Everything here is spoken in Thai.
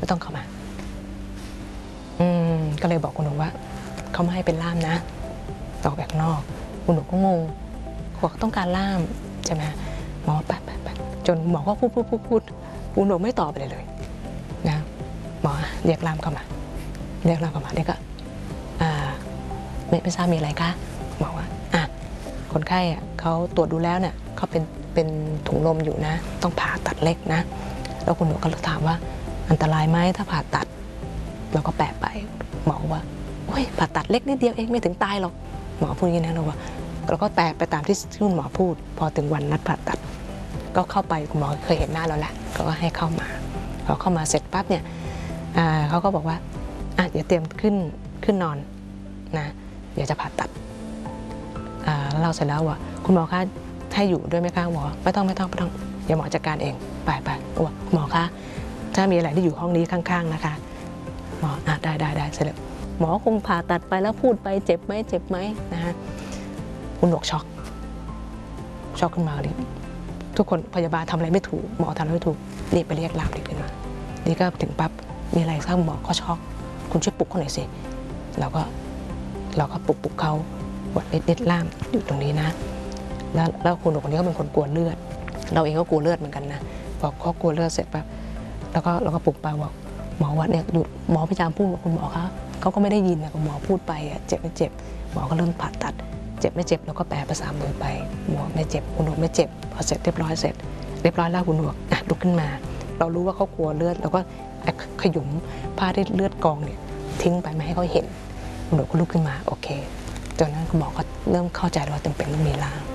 ไม่ต้องเข้ามาก็เลยบอกคุณหนูว่าเขาไม่ให้เป็นล่ามนะออกแบบนอกคุณหนูก็งงบอกต้องการล่ามใช่ไหมหมอไปจนหมอก็พูดคุณหนูไม่ตอบเลยนะหมอเรียกล่ามเข้ามาเด็กก็ไม่ทราบมีอะไรคะบอกว่าคนไข้เขาตรวจดูแล้วเนี่ยเขาเป็นถุงลมอยู่นะต้องผ่าตัดเล็กนะแล้วคุณหนูก็ถามว่าอันตรายไหมถ้าผ่าตัดเราก็แปะไปหมอว่าโอ้ยผ่าตัดเล็กนิดเดียวเองไม่ถึงตายหรอกหมอพูดอย่างนี้นะเราว่าเราก็แปะไปตามที่คุณหมอพูดพอถึงวันนัดผ่าตัดก็เข้าไปคุณหมอเคยเห็นหน้าเราแหละก็ให้เข้ามาพอเข้ามาเสร็จปั๊บเนี่ยเขาก็บอกว่าเดี๋ยวเตรียมขึ้นนอนนะเดี๋ยวจะผ่าตัดเราเสร็จแล้วว่าคุณหมอคะให้อยู่ด้วยไหมคะหมอไม่ต้องเดี๋ยวหมอจัดการเองไปหมอคะถ้ามีอะไรที่อยู่ห้องนี้ข้างๆนะคะหมอได้เสร็จแล้วหมอคงผ่าตัดไปแล้วพูดไปเจ็บไหมนะฮะคุณหนวกช็อกขึ้นมาเลยทุกคนพยาบาลทำอะไรไม่ถูกหมอทำอะไรไม่ถูกรีบไปเรียกล่ามขึ้นมานี่ก็ถึงปั๊บมีอะไรสักหมอก็ช็อกคุณช่วยปลุกเขาหน่อยสิเราก็ปลุกเขาวัดนิดล่ามอยู่ตรงนี้นะแล้วคุณหนูคนนี้ก็เป็นคนกลัวเลือดเราเองก็กลัวเลือดเหมือนกันนะพอเขากลัวเลือดเสร็จปั๊บแล้วก็ปลุกไปบอกหมอวัดเนี่ยหยุดหมอพยายามพูดกับคุณหมอเขาก็ไม่ได้ยินคุณหมอพูดไปเจ็บไม่เจ็บหมอก็เริ่มผ่าตัดเจ็บไม่เจ็บแล้วก็แปลภาษามือไปหมอไม่เจ็บคุณหนูไม่เจ็บพอเสร็จเรียบร้อยแล้วคุณหนูลุกขึ้นมาเรารู้ว่าเขากลัวเลือดแล้วก็ขยุมผ้าที่เลือดกองเนี่ยทิ้งไปไม่ให้เขาเห็นคุณหนูก็ลุกขึ้นมาโอเคจากนั้นคุณหมอก็เริ่มเข้าใจว่าจำเป็นต้องมีล่าม